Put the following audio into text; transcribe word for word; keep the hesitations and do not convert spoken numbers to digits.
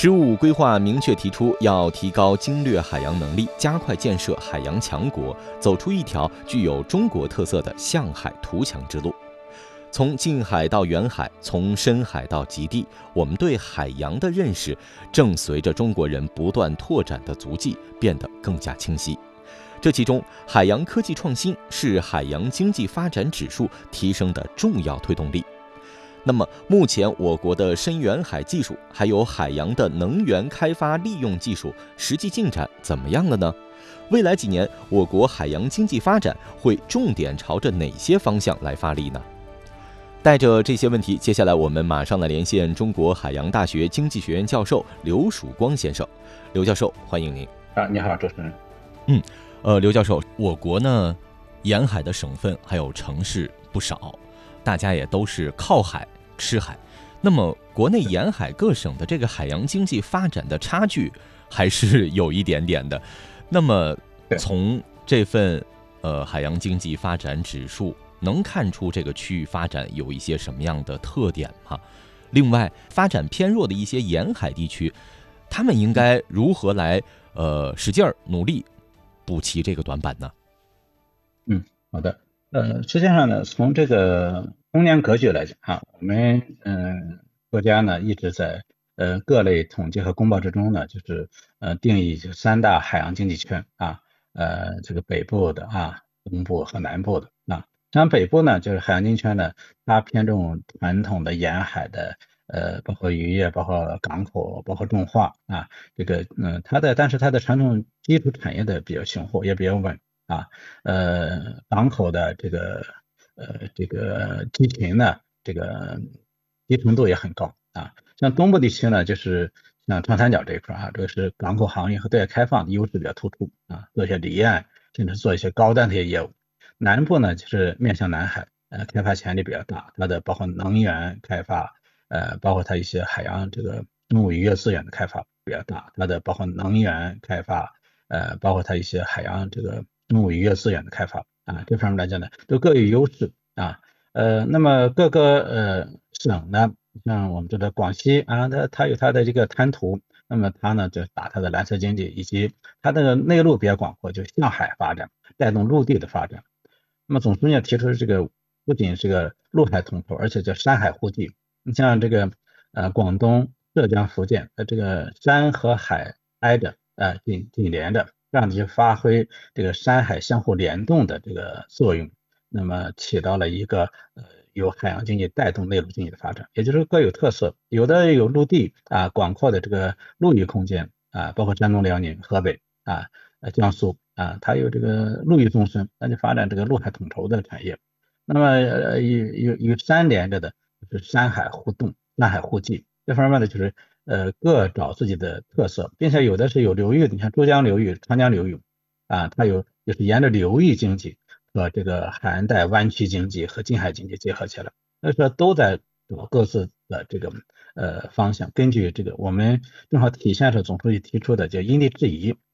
“十五”规划明确提出，要提高经略海洋能力，加快建设海洋强国，走出一条具有中国特色的向海图强之路。从近海到远海，从深海到极地，我们对海洋的认识正随着中国人不断拓展的足迹变得更加清晰。这其中，海洋科技创新是海洋经济发展指数提升的重要推动力。那么，目前我国的深远海技术，还有海洋的能源开发利用技术，实际进展怎么样了呢？未来几年，我国海洋经济发展会重点朝着哪些方向来发力呢？带着这些问题，接下来我们马上来连线中国海洋大学经济学院教授刘曙光先生。刘教授，欢迎您。 啊，你好，主持人。 嗯，呃，刘教授，我国呢，沿海的省份还有城市不少，大家也都是靠海吃海。那么，国内沿海各省的这个海洋经济发展的差距还是有一点点的。那么，从这份呃海洋经济发展指数，能看出这个区域发展有一些什么样的特点吗？另外，发展偏弱的一些沿海地区，他们应该如何来呃使劲儿努力补齐这个短板呢？ 嗯，好的。呃，实际上呢，从这个中年格局来讲啊，我们嗯、呃、国家呢一直在呃各类统计和公报之中呢，就是呃定义就三大海洋经济圈啊，呃这个北部的啊、东部和南部的啊。像北部呢，就是海洋经济圈呢，它偏重传统的沿海的，呃，包括渔业、包括港口、包括重化啊，这个，嗯、呃，它的，但是它的传统基础产业的比较雄厚，也比较稳啊，呃，港口的这个，呃，这个地勤呢，这个集成度也很高啊。像东部地区呢，就是像长三角这一块啊，这个是港口航运和对外开放的优势比较突出啊，做一些离岸，甚至做一些高端的一些业务。南部呢，就是面向南海，呃，开发潜力比较大，它的包括能源开发，呃，包括它一些海洋这个生物渔业资源的开发比较大，它的包括能源开发，呃，包括它一些海洋这个生物渔业资源的开发啊，这方面来讲呢，都各有优势啊，呃，那么各个呃省呢，像我们这个广西啊，它它有它的这个滩涂，那么它呢就打它的蓝色经济，以及它的内陆比较广阔，就向海发展，带动陆地的发展。那么总书记提出这个不仅是个陆海统筹，而且叫山海互济。你像这个呃广东、浙江、福建，呃这个山和海挨着，呃紧紧连着，这样就发挥这个山海相互联动的这个作用，那么起到了一个呃由海洋经济带动内陆经济的发展，也就是各有特色，有的有陆地啊广阔的这个陆域空间啊，包括山东、辽宁、河北啊。呃江苏啊，它有这个陆域纵深，那就发展这个陆海统筹的产业。那么呃与与与山连着的就是山海互动、山海互济，这方面呢就是呃各找自己的特色，并且有的是有流域的，你像珠江流域、长江流域啊，它有就是沿着流域经济和这个海岸带湾区经济和近海经济结合起来，所以说都在找各自的这个呃方向，根据这个我们正好体现了总书记提出的叫因地制宜。